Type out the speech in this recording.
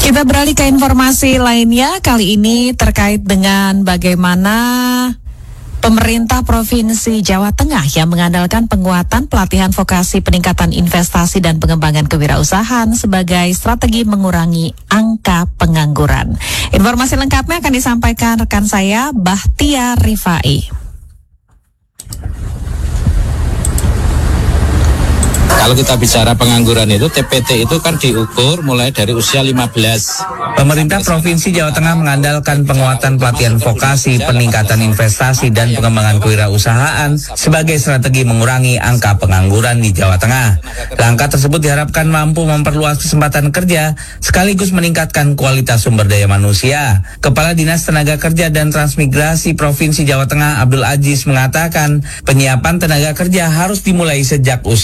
Kita beralih ke informasi lainnya, kali ini terkait dengan bagaimana pemerintah Provinsi Jawa Tengah yang mengandalkan penguatan pelatihan vokasi, peningkatan investasi dan pengembangan kewirausahaan sebagai strategi mengurangi angka pengangguran. Informasi lengkapnya akan disampaikan rekan saya, Bahtia Rifai. Kalau kita bicara pengangguran itu, TPT itu kan diukur mulai dari usia 15. Pemerintah Provinsi Jawa Tengah mengandalkan penguatan pelatihan vokasi, peningkatan investasi, dan pengembangan kewirausahaan sebagai strategi mengurangi angka pengangguran di Jawa Tengah. Langkah tersebut diharapkan mampu memperluas kesempatan kerja sekaligus meningkatkan kualitas sumber daya manusia. Kepala Dinas Tenaga Kerja dan Transmigrasi Provinsi Jawa Tengah, Abdul Aziz, mengatakan penyiapan tenaga kerja harus dimulai sejak usia